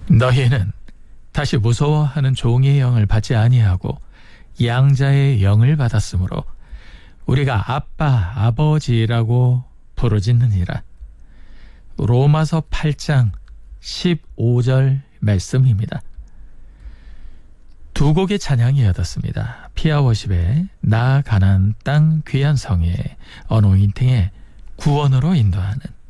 너희는 다시 무서워하는 종의 영을 받지 아니하고 양자의 영을 받았으므로 우리가 아빠, 아버지라고 부르짖느니라. 로마서 8장 15절 말씀입니다. 두 곡의 찬양이 얻었습니다. 피아워십의 나 가나안 땅 귀한 성에, 어노인팅의 구원으로 인도하는